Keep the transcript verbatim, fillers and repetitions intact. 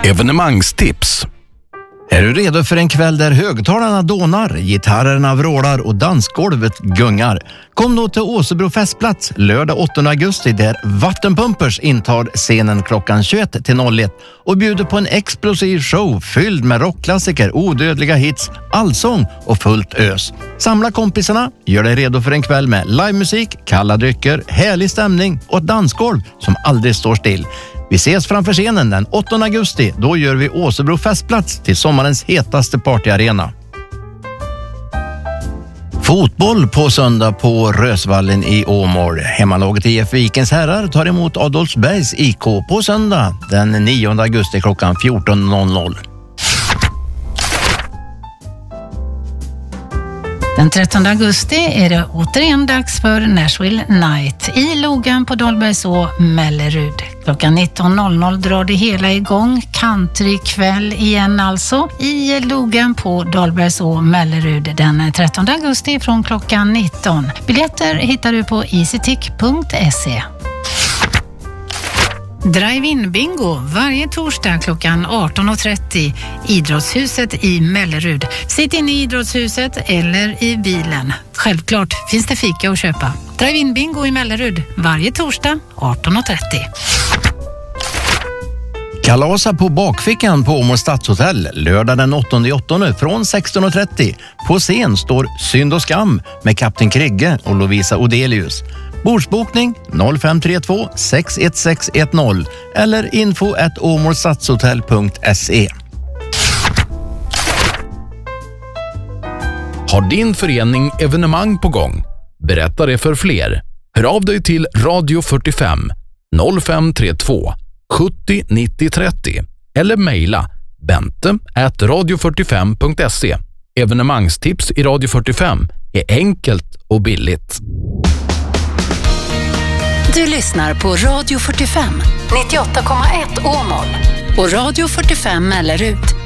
Evenemangstips. Är du redo för en kväll där högtalarna dånar, gitarrerna vrålar och dansgolvet gungar? Kom då till Åsebro festplats lördag åttonde augusti där Vattenpumpers intar scenen klockan tjugoett till noll ett och bjuder på en explosiv show fylld med rockklassiker, odödliga hits, allsång och fullt ös. Samla kompisarna, gör dig redo för en kväll med livemusik, kalla drycker, härlig stämning och ett dansgolv som aldrig står still. Vi ses framför scenen den åttonde augusti. Då gör vi Åsebro festplats till sommarens hetaste partyarena. Fotboll på söndag på Rösvallen i Åmål. Hemmalaget I F Vikens herrar tar emot Adolfsbergs I K på söndag den nionde augusti klockan fjorton noll noll. Den trettonde augusti är det återigen dags för Nashville Night i Logan på Dahlbergså, Mellerud. Klockan nitton noll noll drar det hela igång. Countrykväll igen alltså i Logan på Dahlbergså, Mellerud den trettonde augusti från klockan nitton. Biljetter hittar du på easytick punkt se. Drive-in bingo varje torsdag klockan arton trettio. Idrottshuset i Mellerud. Sitt in i Idrottshuset eller i bilen. Självklart finns det fika att köpa. Drive-in bingo i Mellerud varje torsdag arton trettio. Kalasa på bakfickan på Åmål stadshotell lördag den åttonde åttonde från sexton trettio. På scen står Synd och skam med Kapten Krigge och Lovisa Odelius. Bordsbokning noll fem tre två sex ett sex ett noll eller info at åmålstadshotell punkt se. Har din förening evenemang på gång? Berätta det för fler. Hör av dig till Radio fyrtiofem noll fem tre två sjuttio nittio trettio eller mejla bente at radio fyrtiofem punkt se. Evenemangstips i Radio fyrtiofem är enkelt och billigt. Du lyssnar på Radio fyrtiofem, nittioåtta komma ett Åmål och Radio fyrtiofem Mellerud.